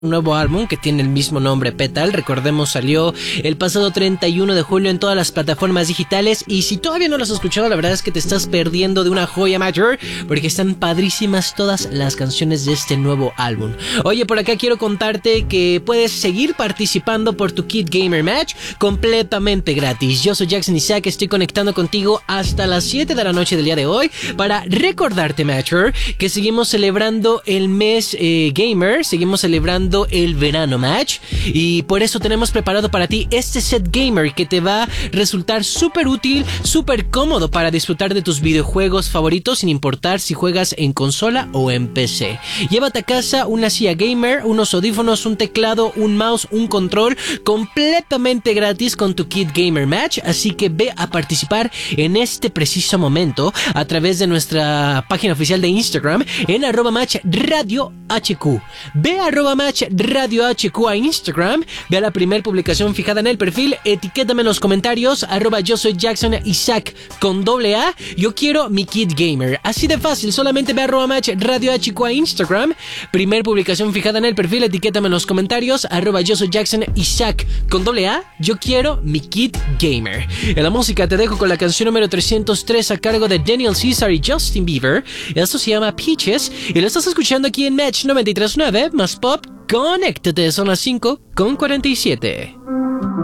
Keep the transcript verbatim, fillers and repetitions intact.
un nuevo álbum que tiene el mismo nombre, Petal. Recordemos, salió el pasado treinta y uno de julio en todas las plataformas digitales, y si todavía no lo has escuchado, la verdad es que te estás perdiendo de una joya mayor, porque están padrísimas todas las canciones de este nuevo álbum. Oye, por acá quiero contarte que puedes seguir participando por tu Kid Gamer Match completamente gratis. Yo soy Jackson Isaac, estoy conectando contigo hasta las siete de la noche del día de hoy para recordarte, Matcher, que seguimos celebrando el mes eh, gamer, seguimos celebrando el verano match, y por eso tenemos preparado para ti este set gamer que te va a resultar súper útil, súper cómodo para disfrutar de tus videojuegos favoritos sin importar si juegas en consola o en P C. Llévate a casa una silla gamer, unos audífonos, un teclado, un mouse, un control completamente gratis con tu Kid Gamer Match, así que ve a participar en este preciso momento a través de nuestra página oficial de Instagram en arroba match radio hq. Ve a arroba match Radio H Q a Instagram, ve a la primera publicación fijada en el perfil, etiquétame en los comentarios, arroba yo soy Jackson Isaac con doble A, yo quiero mi Kid Gamer. Así de fácil, solamente ve a arroba match Radio H Q a Instagram, primer publicación fijada en el perfil, etiquétame en los comentarios, arroba yo soy Jackson Isaac con doble A, yo quiero mi Kid Gamer. En la música te dejo con la canción número trescientos tres a cargo de Daniel Caesar y Justin Bieber. Esto se llama Peaches y lo estás escuchando aquí en Match noventa y tres punto nueve más Pop. Conéctate, son las cinco con cuarenta y siete.